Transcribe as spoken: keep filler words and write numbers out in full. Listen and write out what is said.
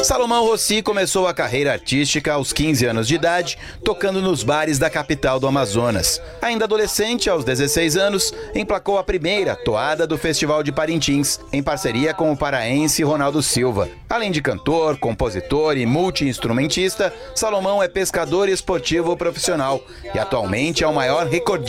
Salomão Rossi começou a carreira artística aos quinze anos de idade, tocando nos bares da capital do Amazonas. Ainda adolescente, aos dezesseis anos, emplacou a primeira toada do Festival de Parintins, em parceria com o paraense Ronaldo Silva. Além de cantor, compositor e multi-instrumentista, Salomão é pescador esportivo profissional e atualmente é o maior recordista